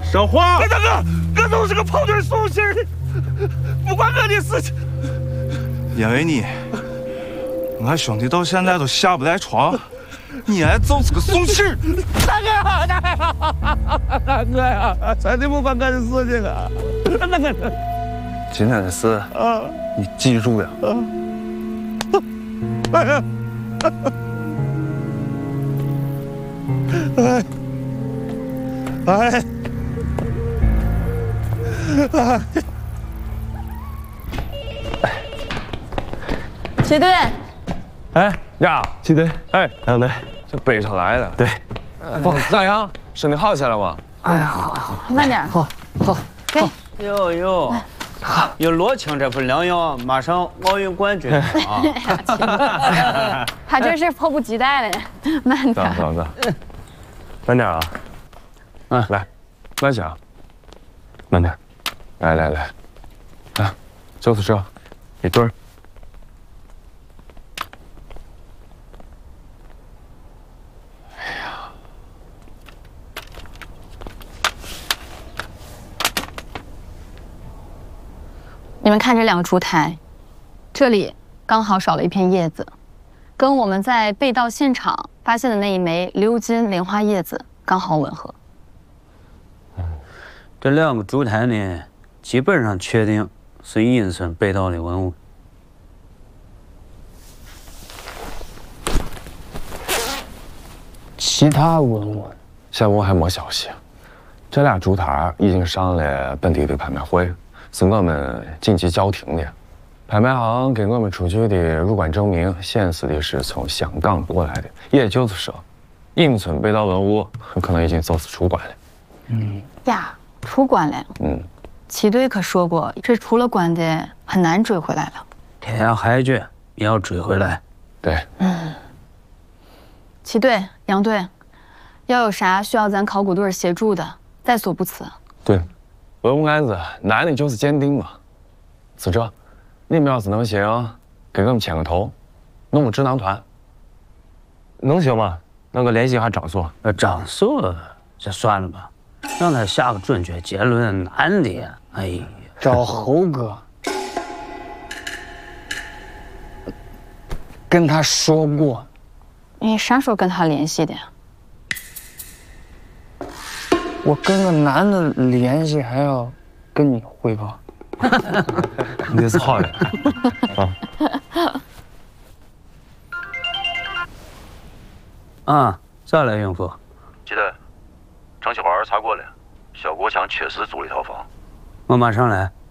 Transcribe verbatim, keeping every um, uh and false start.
说话！ 哎，大哥，我都是个跑腿送信的，不关我的事情。 因为你，俺兄弟到现在都下不来床，你还就是个送信儿。 大哥，大哥，大哥呀，真的不关我的事情啊！大哥， 今天的事啊，你记住了。啊。 哎呀！哎！哎！哎！ 齐队， 哎呀，齐队，哎，杨队，这北上来了。对，哦，咋样？身体好起来了吗？ 哎呀，好，好，慢点。好，好，给。 哟哟，有罗青这副良药，马上奥运冠军啊！ 他这是迫不及待了，慢点。 走走走，慢点啊！嗯，来，慢些啊，慢点。来来来，来，就是这，一对儿。 你们看这两个烛台，这里刚好少了一片叶子，跟我们在被盗现场发现的那一枚鎏金莲花叶子刚好吻合。 这两个烛台呢，基本上确定是阴村被盗的文物。 其他文物，现我还没消息。这俩烛台已经上了本地的拍卖会。是我们紧急叫停的，拍卖行给我们出具的入馆证明显示的是从香港过来的，也就是说，阴村被盗文物很可能已经走私出关了。 嗯呀，出关了。 嗯， 齐队可说过，这出了关的很难追回来了。 天涯海角也要追回来。 对。 嗯。齐队、杨队，要有啥需要咱考古队协助的，在所不辞。 对。文物案子难的就是鉴定嘛。是这，你们要是能行，给我们牵个头，弄个智囊团，能行吗？那我联系一下张所。 呃，张所这算了吧，让他下个准确结论，难的。哎呀， 找猴哥，跟他说过。 你啥时候跟他联系的呀？ 我跟个男的联系，还要跟你汇报， 你这是好的啊！啊，咋了，孕妇？ 记得，张启华查过了，小国强确实租了一套房。 我马上来。